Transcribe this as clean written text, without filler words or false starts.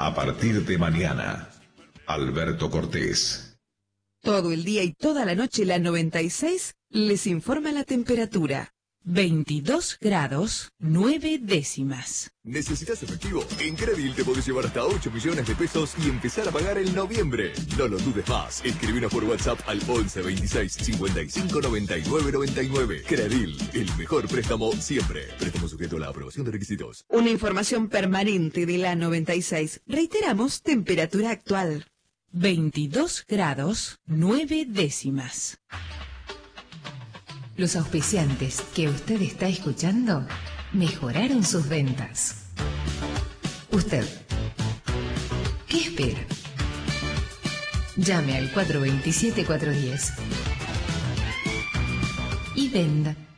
A partir de mañana, Alberto Cortés. Todo el día y toda la noche la 96 les informa la temperatura. 22 grados 9 décimas. ¿Necesitas efectivo? En Credil te podés llevar hasta 8 millones de pesos y empezar a pagar en noviembre. No lo dudes más. Escribinos por WhatsApp al 11 26 55 99 99. Credil, el mejor préstamo siempre. Préstamo sujeto a la aprobación de requisitos. Una información permanente de la 96. Reiteramos, temperatura actual. 22 grados 9 décimas. Los auspiciantes que usted está escuchando mejoraron sus ventas. Usted, ¿qué espera? Llame al 427-410 y venda.